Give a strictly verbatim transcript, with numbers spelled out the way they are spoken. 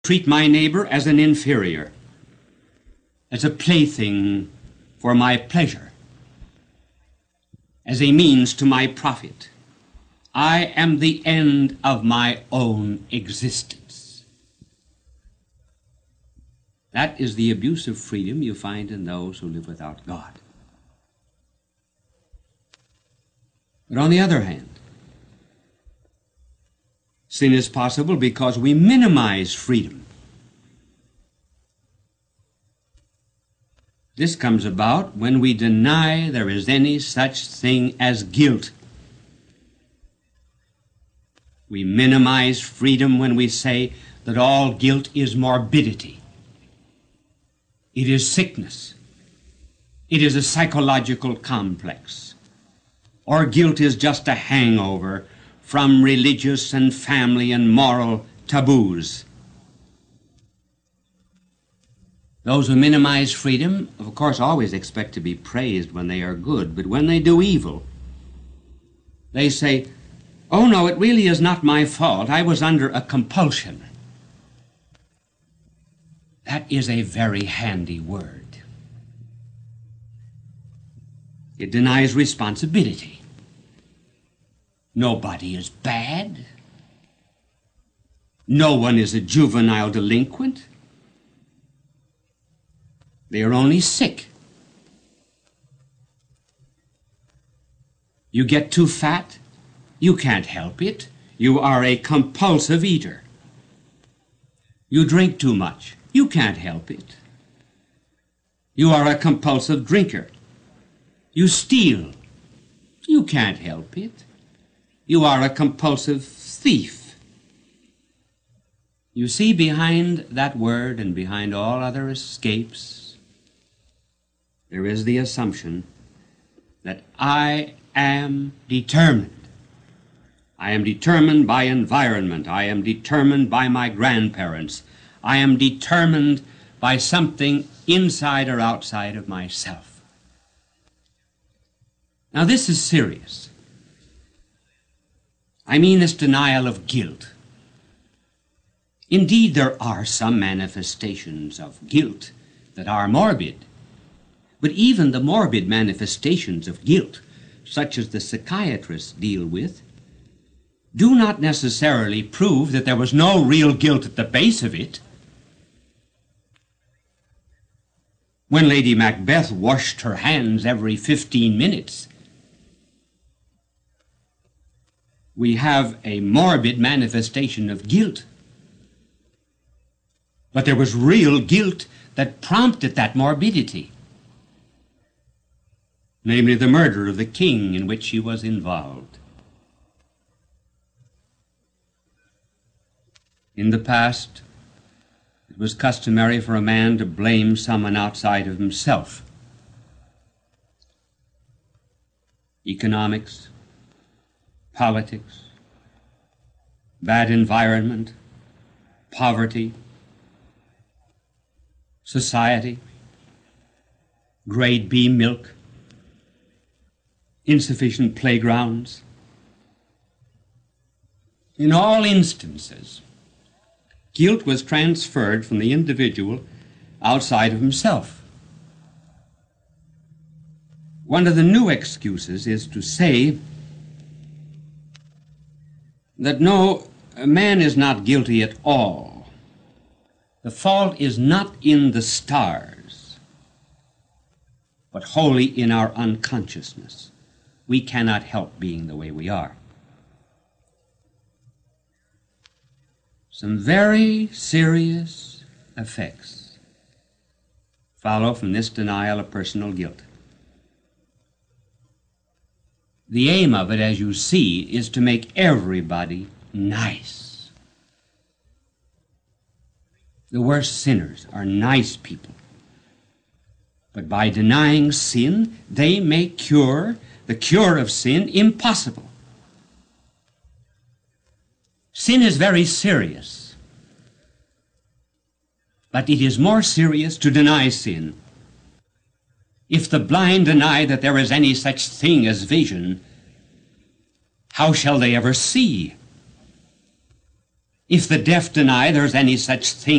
treat my neighbor as an inferior, as a plaything for my pleasure, as a means to my profit. I am the end of my own existence. That is the abuse of freedom you find in those who live without God. But on the other hand, sin is possible because we minimize freedom. This comes about when we deny there is any such thing as guilt. We minimize freedom when we say that all guilt is morbidity. It is sickness. It is a psychological complex. Or guilt is just a hangover from religious and family and moral taboos. Those who minimize freedom, of course, always expect to be praised when they are good, but when they do evil, they say, "Oh no, it really is not my fault. I was under a compulsion." That is a very handy word. It denies responsibility. Nobody is bad. No one is a juvenile delinquent. They are only sick. You get too fat, you can't help it. You are a compulsive eater. You drink too much, you can't help it. You are a compulsive drinker. You steal, you can't help it. You are a compulsive thief. You see, behind that word and behind all other escapes, there is the assumption that I am determined. I am determined by environment. I am determined by my grandparents. I am determined by something inside or outside of myself. Now this is serious. I mean this denial of guilt. Indeed, there are some manifestations of guilt that are morbid. But even the morbid manifestations of guilt, such as the psychiatrists deal with, do not necessarily prove that there was no real guilt at the base of it. When Lady Macbeth washed her hands every fifteen minutes, we have a morbid manifestation of guilt. But there was real guilt that prompted that morbidity, namely the murder of the king in which she was involved. In the past, it was customary for a man to blame someone outside of himself. Economics, politics, bad environment, poverty, society, grade B milk, insufficient playgrounds. In all instances, guilt was transferred from the individual outside of himself. One of the new excuses is to say that no, a man is not guilty at all. The fault is not in the stars, but wholly in our unconsciousness. We cannot help being the way we are. Some very serious effects follow from this denial of personal guilt. The aim of it, as you see, is to make everybody nice. The worst sinners are nice people. But by denying sin, they make cure, the cure of sin, impossible. Sin is very serious, but it is more serious to deny sin. If the blind deny that there is any such thing as vision, how shall they ever see? If the deaf deny there's any such thing